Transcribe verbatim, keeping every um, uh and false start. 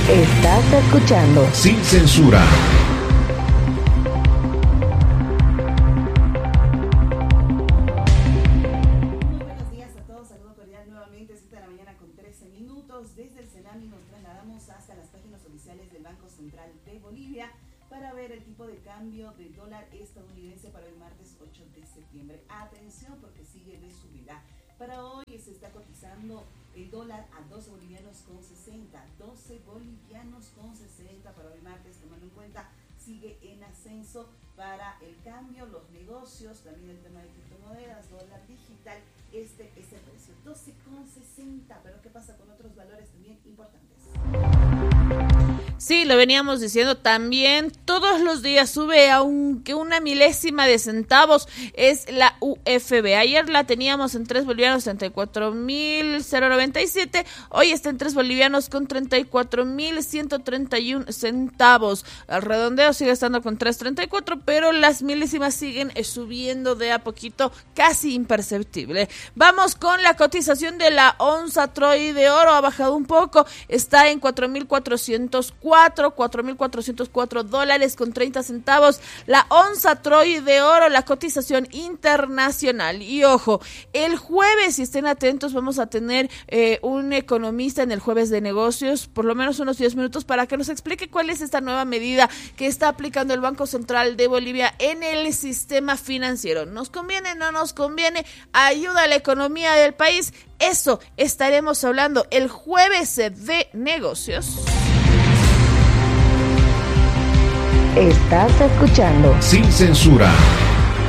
Estás escuchando Sin Censura. Desde el Senami nos trasladamos hasta las páginas oficiales del Banco Central de Bolivia para ver el tipo de cambio del dólar estadounidense para el martes ocho de septiembre. Atención porque sigue de subida. Para hoy se está cotizando el dólar a doce bolivianos con sesenta. doce bolivianos con sesenta para hoy martes, tomando en cuenta sigue en ascenso para el cambio, los negocios, también el tema de criptomonedas, dólar digital. Este es el precio, doce con sesenta, pero ¿qué pasa con otros valores también importantes? Sí, lo veníamos diciendo también, todos los días sube, aunque una milésima de centavos, es la U F B. Ayer la teníamos en tres bolivianos, treinta y cuatro mil noventa y siete, hoy está en tres bolivianos con treinta y cuatro mil ciento treinta y uno centavos. El redondeo sigue estando con tres treinta y cuatro, pero las milésimas siguen subiendo de a poquito, casi imperceptible. Vamos con la cotización de la onza Troy de oro, ha bajado un poco, está en cuatro mil cuatrocientos cuatro, cuatro mil cuatrocientos cuatro dólares con treinta centavos. La onza Troy de oro, la cotización internacional. Y ojo, el jueves, si estén atentos, vamos a tener eh, un economista en el jueves de negocios, por lo menos unos diez minutos, para que nos explique cuál es esta nueva medida que está aplicando el Banco Central de Bolivia en el sistema financiero. ¿Nos conviene? ¿No nos conviene? ¿Ayuda a la economía del país? Eso estaremos hablando el jueves de negocios. Estás escuchando Sin Censura.